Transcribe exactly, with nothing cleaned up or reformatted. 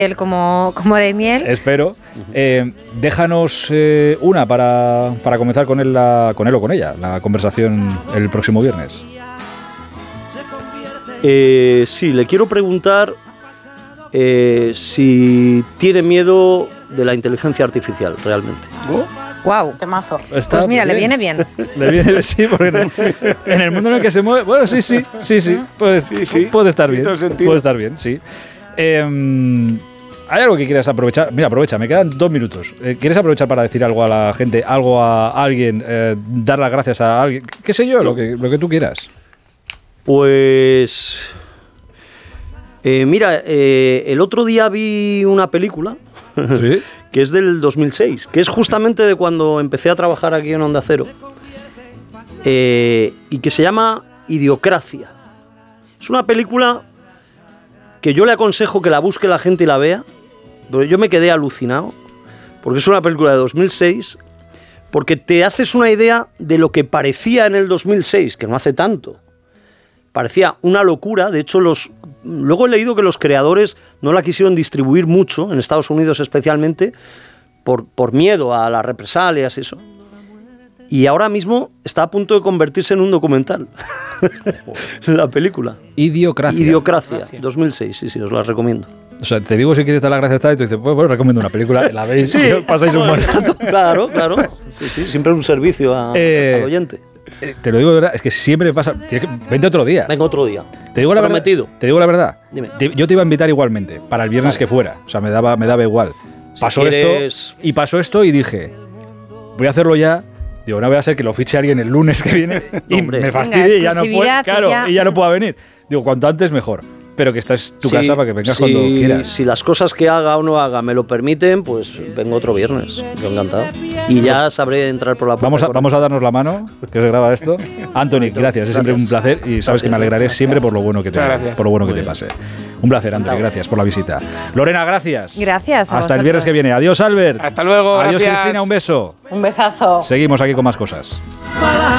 Él como, como de miel. Espero. Eh, déjanos eh, una para, para comenzar con él, la, con él o con ella, la conversación el próximo viernes. Eh, sí, le quiero preguntar eh, si tiene miedo de la inteligencia artificial, realmente. ¿Oh? Wow, temazo. Pues mira, bien. le viene bien. Le viene, sí, porque en el, en el mundo en el que se mueve, bueno, sí, sí, sí, sí, puede, sí, sí. puede estar bien, puede estar bien, sí. Eh, ¿Hay algo que quieras aprovechar? Mira, aprovecha, me quedan dos minutos. Eh, ¿Quieres aprovechar para decir algo a la gente, algo a alguien, eh, dar las gracias a alguien? ¿Qué sé yo? Lo que, lo que tú quieras. Pues... Eh, mira, eh, el otro día vi una película ¿Sí? que es del dos mil seis, que es justamente de cuando empecé a trabajar aquí en Onda Cero, eh, y que se llama Idiocracia. Es una película que yo le aconsejo que la busque la gente y la vea, pero yo me quedé alucinado, porque es una película de dos mil seis, porque te haces una idea de lo que parecía en el dos mil seis, que no hace tanto. Parecía una locura. De hecho, los luego he leído que los creadores no la quisieron distribuir mucho, en Estados Unidos especialmente, por, por miedo a las represalias y eso. Y ahora mismo está a punto de convertirse en un documental. La película. Idiocracia. Idiocracia, dos mil seis, sí, sí, os la recomiendo. O sea, te digo si quieres dar las gracias a tal y tú dices, pues bueno, recomiendo una película, la veis sí, y pasáis un buen rato. Claro, claro. Sí, sí, siempre un servicio a, eh, al oyente. Eh, te lo digo de verdad, es que siempre me pasa. Que, vente otro día. Venga otro día. Te digo la Prometido. verdad. Te digo la verdad. Dime. Te, yo te iba a invitar igualmente, para el viernes vale. que fuera. O sea, me daba, me daba igual. Si pasó quieres... esto y pasó esto y dije, voy a hacerlo ya. Digo, no voy a hacer que lo fiche alguien el lunes que viene y Hombre. me fastidie y ya no pueda. Claro, ya. y ya no pueda venir. Digo, cuanto antes mejor. Pero que esta es tu sí, casa para que vengas sí, cuando quieras. Si las cosas que haga o no haga me lo permiten, pues vengo otro viernes. Yo encantado. Y ya sabré entrar por la puerta. Vamos a, vamos a darnos la mano, que se graba esto. Anthony, gracias, es siempre un placer y sabes gracias, que me alegraré gracias. siempre por lo bueno que te, por lo bueno que te pase. Un placer, Anthony, gracias por la visita. Lorena, gracias. Gracias a Hasta vosotros. el viernes que viene. Adiós, Albert. Hasta luego. Adiós, gracias. Cristina, un beso. Un besazo. Seguimos aquí con más cosas.